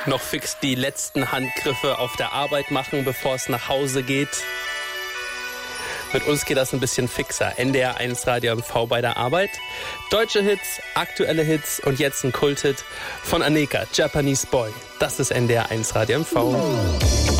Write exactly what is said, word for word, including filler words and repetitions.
noch fix die letzten Handgriffe auf der Arbeit machen, bevor es nach Hause geht. Mit uns geht das ein bisschen fixer. N D R eins Radio M V bei der Arbeit. Deutsche Hits, aktuelle Hits und jetzt ein Kulthit von Aneka, Japanese Boy. Das ist N D R eins Radio M V.